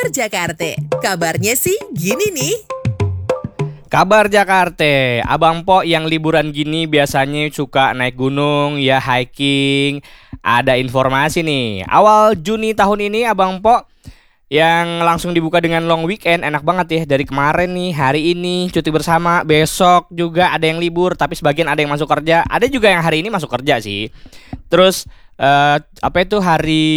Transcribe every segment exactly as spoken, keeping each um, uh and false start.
Kabar Jakarta, kabarnya sih gini nih. Kabar Jakarta, Abang Po yang liburan gini biasanya suka naik gunung, ya hiking. Ada informasi nih, awal Juni tahun ini Abang Po yang langsung dibuka dengan long weekend. Enak banget ya, dari kemarin nih, hari ini cuti bersama, besok juga ada yang libur. Tapi sebagian ada yang masuk kerja, ada juga yang hari ini masuk kerja sih. Terus eh, apa itu hari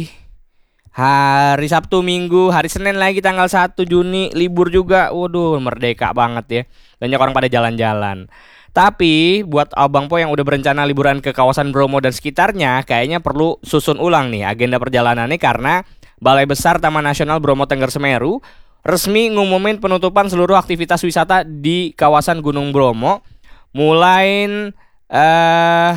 Hari Sabtu Minggu, hari Senin lagi tanggal satu Juni libur juga. Waduh, merdeka banget ya. Banyak orang pada jalan-jalan. Tapi buat Abang Po yang udah berencana liburan ke kawasan Bromo dan sekitarnya, kayaknya perlu susun ulang nih agenda perjalanannya, karena Balai Besar Taman Nasional Bromo Tengger Semeru resmi ngumumin penutupan seluruh aktivitas wisata di kawasan Gunung Bromo mulai eh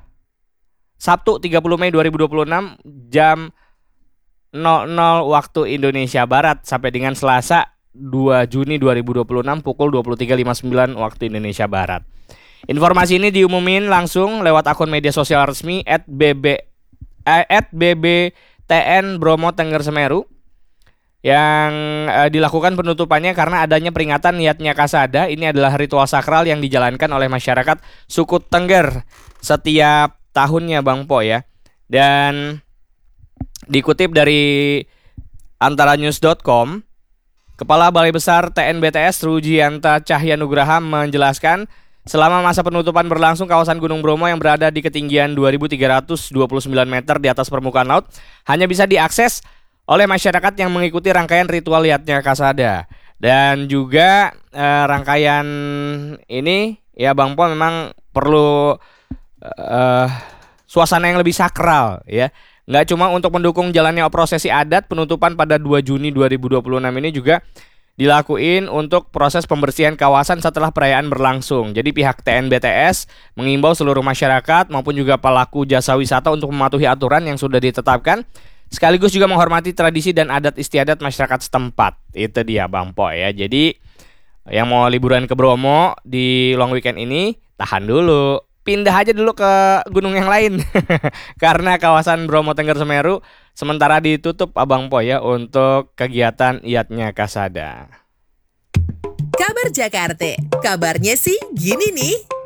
Sabtu tiga puluh Mei dua ribu dua puluh enam jam nol nol waktu Indonesia Barat sampai dengan Selasa dua Juni dua ribu dua puluh enam pukul dua puluh tiga lewat lima puluh sembilan waktu Indonesia Barat. Informasi ini diumumin langsung lewat akun media sosial resmi at bb eh, at bbtn Bromo Tengger Semeru yang eh, dilakukan penutupannya karena adanya peringatan niatnya Kasada. Ini adalah ritual sakral yang dijalankan oleh masyarakat suku Tengger setiap tahunnya, Bang Po ya. Dan dikutip dari antaranews dot com, Kepala Balai Besar T N B T S Rujianta Cahyanugraha menjelaskan, selama masa penutupan berlangsung, kawasan Gunung Bromo yang berada di ketinggian dua ribu tiga ratus dua puluh sembilan meter di atas permukaan laut hanya bisa diakses oleh masyarakat yang mengikuti rangkaian ritual Yatnya Kasada. Dan juga eh, rangkaian ini ya Bang Po memang perlu eh, suasana yang lebih sakral ya. Nggak cuma untuk mendukung jalannya prosesi adat, penutupan pada dua Juni dua ribu dua puluh enam ini juga dilakuin untuk proses pembersihan kawasan setelah perayaan berlangsung. Jadi pihak T N B T S mengimbau seluruh masyarakat maupun juga pelaku jasa wisata untuk mematuhi aturan yang sudah ditetapkan, sekaligus juga menghormati tradisi dan adat istiadat masyarakat setempat. Itu dia Bang Po ya. Jadi yang mau liburan ke Bromo di long weekend ini, tahan dulu, pindah aja dulu ke gunung yang lain. Karena kawasan Bromo Tengger Semeru sementara ditutup Abang Po ya untuk kegiatan Yatnya Kasada. Kabar Jakarta, kabarnya sih gini nih.